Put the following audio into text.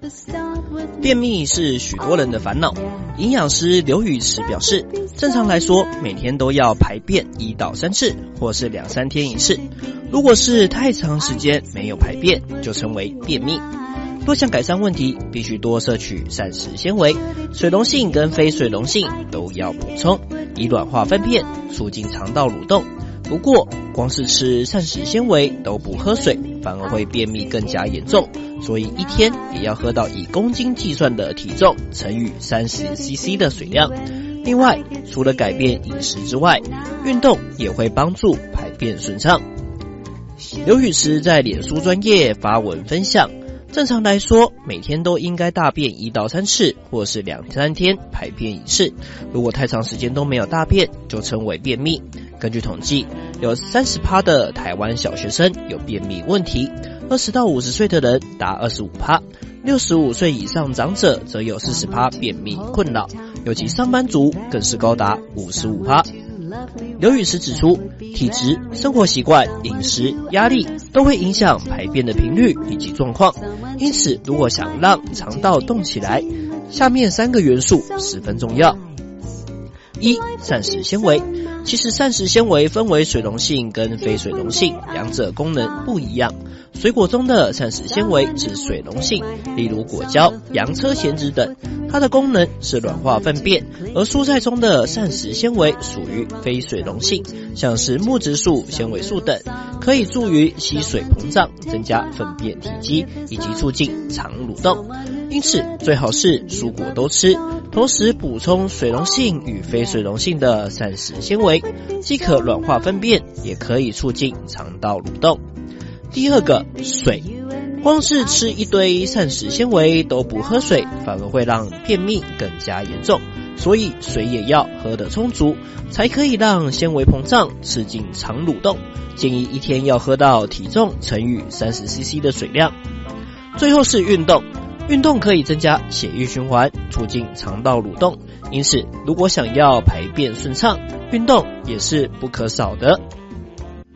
便秘是许多人的烦恼。营养师刘宇驰表示，正常来说每天都要排便1到3次，或是2-3天一次。如果是太长时间没有排便，就称为便秘。若想改善问题，必须多摄取膳食纤维，水溶性跟非水溶性都要补充，以软化粪便，促进肠道蠕动。不过，光是吃膳食纤维都不喝水，反而会便秘更加严重，所以一天也要喝到以公斤计算的体重乘以30cc 的水量。另外，除了改变饮食之外，运动也会帮助排便顺畅。刘宇驰在脸书专页发文分享，正常来说，每天都应该大便1到3次，或是2-3天排便一次。如果太长时间都没有大便，就称为便秘。根据统计，有 30% 的台湾小学生有便秘问题，20到50岁的人达 25%，65 岁以上长者则有 40% 便秘困扰，尤其上班族更是高达 55%。刘宇驰指出，体质、生活习惯、饮食、压力都会影响排便的频率以及状况，因此如果想让肠道动起来，下面3个元素十分重要。1. 膳食纤维。其实膳食纤维分为水溶性跟非水溶性，两者功能不一样。水果中的膳食纤维是水溶性，例如果胶、洋车前脂等，它的功能是软化粪便；而蔬菜中的膳食纤维属于非水溶性，像是木质素、纤维素等，可以助于吸水膨胀，增加粪便体积以及促进肠蠕动。因此最好是蔬果都吃，同时补充水溶性与非水溶性的膳食纤维，既可软化粪便，也可以促进肠道蠕动。第二个，水。光是吃一堆膳食纤维都不喝水，反而会让便秘更加严重，所以水也要喝得充足，才可以让纤维膨胀，刺激肠蠕动。建议一天要喝到体重乘以30cc 的水量。最后是运动。运动可以增加血液循环，促进肠道蠕动，因此如果想要排便顺畅，运动也是不可少的。